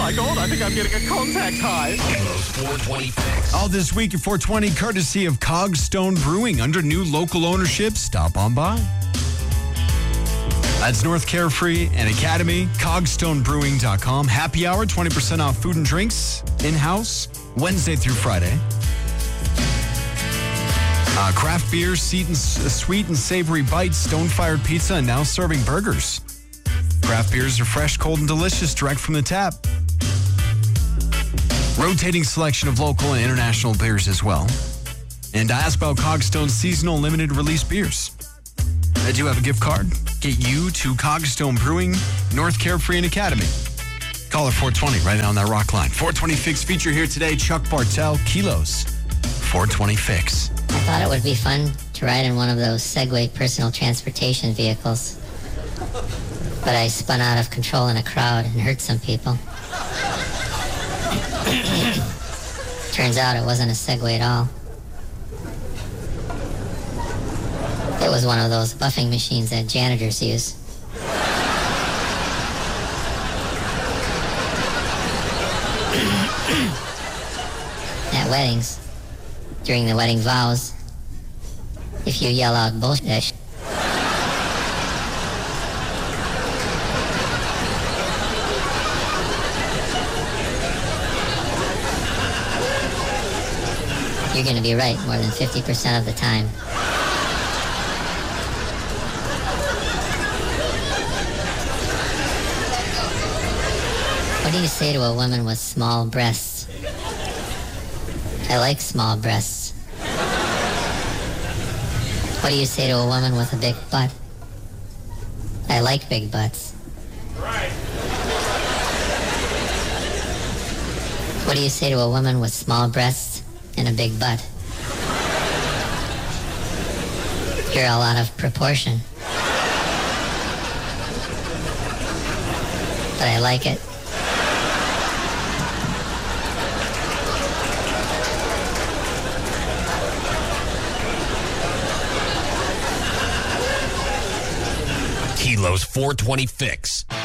my God, I think I'm getting a contact high. Kilos 420 Fix. All this week at 420, courtesy of Cogstone Brewing. Under new local ownership, stop on by. That's North Carefree and Academy, cogstonebrewing.com. Happy hour, 20% off food and drinks in-house, Wednesday through Friday. Craft beer, sweet and savory bites, stone-fired pizza, and now serving burgers. Craft beers are fresh, cold, and delicious, direct from the tap. Rotating selection of local and international beers as well. And ask about Cogstone's seasonal limited release beers. I do have a gift card. Get you to Cogstone Brewing, North Carefree and Academy. Call her 420 right now on that rock line. 420 Fix feature here today. Chuck Bartel, Kilos 420 Fix. I thought it would be fun to ride in one of those Segway personal transportation vehicles. But I spun out of control in a crowd and hurt some people. Turns out it wasn't a Segway at all. It was one of those buffing machines that janitors use. At weddings, during the wedding vows, if you yell out bullshit, you're going to be right more than 50% of the time. What do you say to a woman with small breasts? I like small breasts. What do you say to a woman with a big butt? I like big butts. Right. What do you say to a woman with small breasts and a big butt? You're all out of proportion. But I like it. Kilos 420 Fix.